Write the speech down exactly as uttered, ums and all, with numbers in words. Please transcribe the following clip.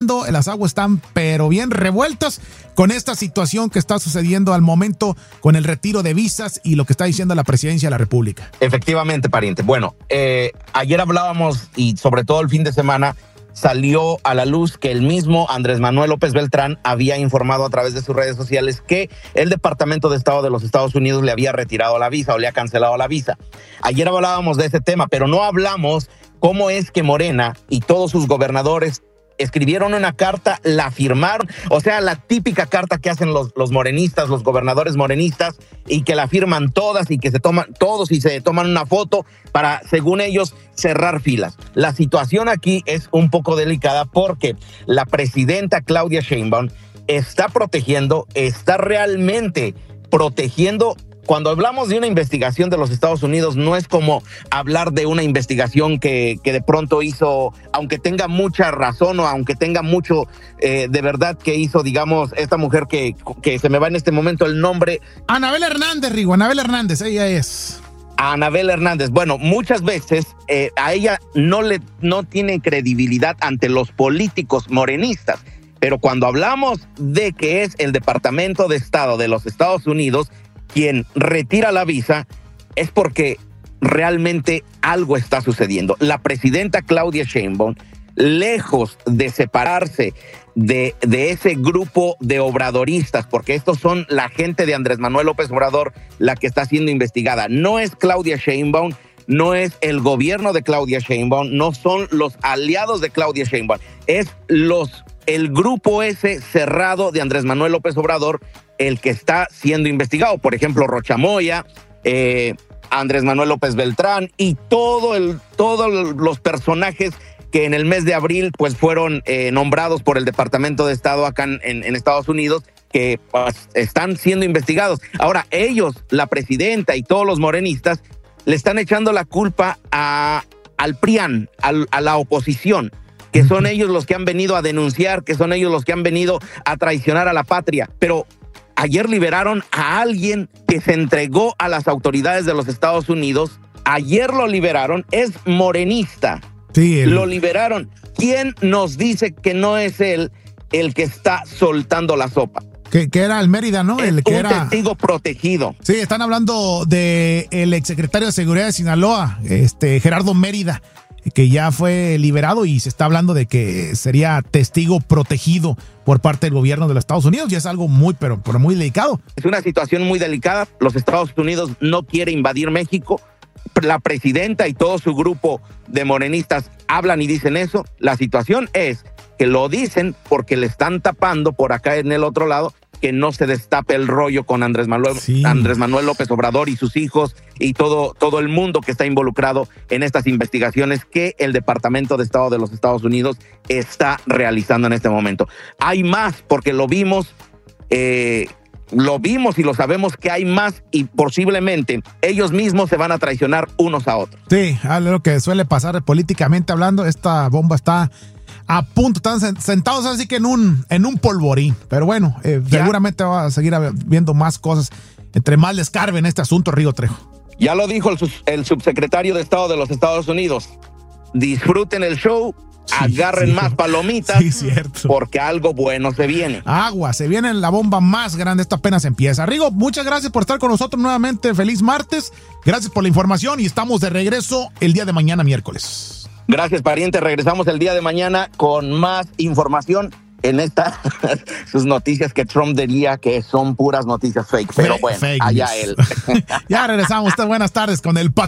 calentando, las aguas están pero bien revueltas con esta situación que está sucediendo al momento con el retiro de visas y lo que está diciendo la Presidencia de la República. Efectivamente, pariente. Bueno, eh, ayer hablábamos y sobre todo el fin de semana salió a la luz que el mismo Andrés Manuel López Beltrán había informado a través de sus redes sociales que el Departamento de Estado de los Estados Unidos le había retirado la visa o le ha cancelado la visa. Ayer hablábamos de ese tema, pero no hablamos cómo es que Morena y todos sus gobernadores escribieron una carta, la firmaron, o sea, la típica carta que hacen los, los morenistas, los gobernadores morenistas, y que la firman todas y que se toman todos y se toman una foto para, según ellos, cerrar filas. La situación aquí es un poco delicada porque la presidenta Claudia Sheinbaum está protegiendo, está realmente protegiendo. Cuando hablamos de una investigación de los Estados Unidos, no es como hablar de una investigación que, que de pronto hizo, aunque tenga mucha razón o aunque tenga mucho eh, de verdad que hizo, digamos, esta mujer que, que se me va en este momento el nombre. Anabel Hernández, Rigo, Anabel Hernández, ella es. Anabel Hernández. Bueno, muchas veces eh, a ella no, le, no tiene credibilidad ante los políticos morenistas, pero cuando hablamos de que es el Departamento de Estado de los Estados Unidos quien retira la visa, es porque realmente algo está sucediendo. La presidenta Claudia Sheinbaum, lejos de separarse de, de ese grupo de obradoristas, porque estos son la gente de Andrés Manuel López Obrador la que está siendo investigada. No es Claudia Sheinbaum, no es el gobierno de Claudia Sheinbaum, no son los aliados de Claudia Sheinbaum, es los, el grupo ese cerrado de Andrés Manuel López Obrador el que está siendo investigado. Por ejemplo, Rocha Moya, eh, Andrés Manuel López Beltrán y todo el, todos los personajes que en el mes de abril pues fueron eh, nombrados por el Departamento de Estado acá en, en Estados Unidos, que pues, están siendo investigados. Ahora, ellos, la presidenta y todos los morenistas, le están echando la culpa a, al PRIAN, al, a la oposición, que son ellos los que han venido a denunciar, que son ellos los que han venido a traicionar a la patria. Pero ayer liberaron a alguien que se entregó a las autoridades de los Estados Unidos. Ayer lo liberaron, es morenista. Sí, el... Lo liberaron. ¿Quién nos dice que no es él el que está soltando la sopa? Que, que era el Mérida, ¿no? Es el que un era testigo protegido. Sí, están hablando de el exsecretario de Seguridad de Sinaloa, este Gerardo Mérida, que ya fue liberado y se está hablando de que sería testigo protegido por parte del gobierno de los Estados Unidos, y es algo muy, pero, pero muy delicado. Es una situación muy delicada. Los Estados Unidos no quiere invadir México. La presidenta y todo su grupo de morenistas hablan y dicen eso. La situación es que lo dicen porque le están tapando por acá en el otro lado que no se destape el rollo con Andrés Manuel, sí. Andrés Manuel López Obrador y sus hijos y todo, todo el mundo que está involucrado en estas investigaciones que el Departamento de Estado de los Estados Unidos está realizando en este momento. Hay más, porque lo vimos, eh, lo vimos y lo sabemos que hay más, y posiblemente ellos mismos se van a traicionar unos a otros. Sí, algo que suele pasar políticamente hablando. Esta bomba está a punto, están sentados así que en un, en un polvorín. Pero bueno, eh, seguramente va a seguir viendo más cosas entre más les carben este asunto, Rigo Trejo. Ya lo dijo el, el subsecretario de Estado de los Estados Unidos. Disfruten el show, sí, agarren sí. más palomitas, sí, cierto. porque algo bueno se viene. Agua, se viene la bomba más grande, esto apenas empieza. Rigo, muchas gracias por estar con nosotros nuevamente. Feliz martes, gracias por la información y estamos de regreso el día de mañana, miércoles. Gracias, pariente. Regresamos el día de mañana con más información en estas sus noticias que Trump diría que son puras noticias fake. Pero bueno, fake allá news. él. Ya regresamos. Buenas tardes con el Patrón.